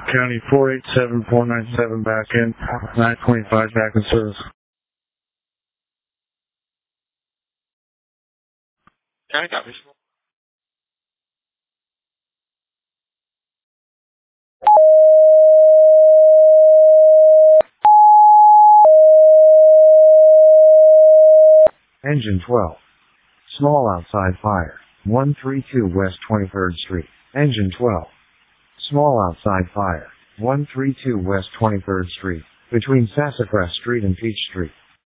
County 487497 back in, 925 back in service. County copies. Engine 12. Small outside fire. 132 West 23rd Street. Engine 12. Small outside fire. 132 West 23rd Street. Between Sassafras Street and Peach Street.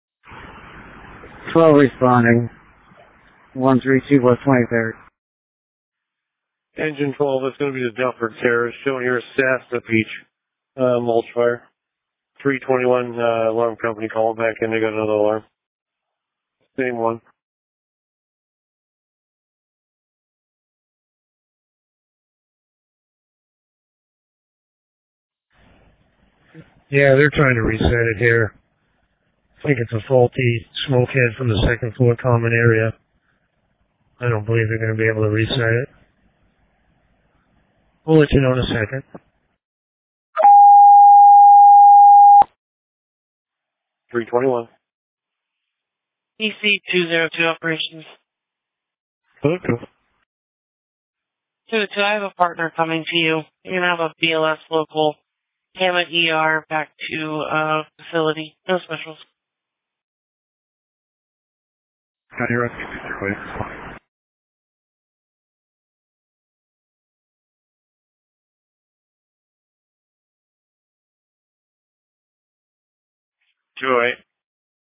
12 responding. 132 West 23rd. Engine 12, that's going to be the Delford Terrace. Shown here is Sassafras Peach. Mulch fire. 321 alarm company called back in. They got another alarm. Same one. Yeah, they're trying to reset it here. I think it's a faulty smoke head from the second floor common area. I don't believe they're going to be able to reset it. We'll let you know in a second. $321. EC202 operations. Okay. 202, I have a partner coming to you. You're going to have a BLS local, Hammett ER back to facility. No specials. County Rescue 208.